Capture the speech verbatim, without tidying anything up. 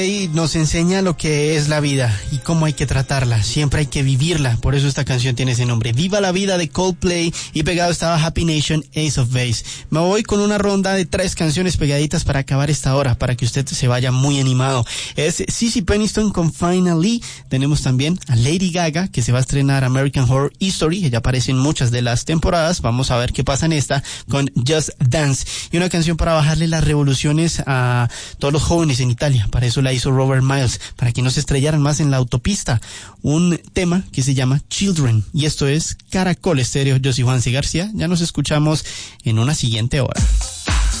Y nos enseña lo que es la vida y cómo hay que tratarla. Siempre hay que vivirla. Por eso esta canción tiene ese nombre. Viva la vida de Coldplay. Y pegado estaba Happy Nation, Ace of Base. Me voy con una ronda de tres canciones pegaditas para acabar esta hora, para que usted se vaya muy animado. Es Sissy Peniston con Finally. Tenemos también a Lady Gaga, que se va a estrenar American Horror Story. Ella aparece en muchas de las temporadas. Vamos a ver qué pasa en esta con Just Dance. Y una canción para bajarle las revoluciones a todos los jóvenes en Italia. Para eso la hizo Robert Miles, para que no se estrellaran más en la autopista. Un tema que se llama Children. Y esto es Caracol Estéreo. Yo soy Juan C. García. Ya nos escuchamos en una siguiente hora.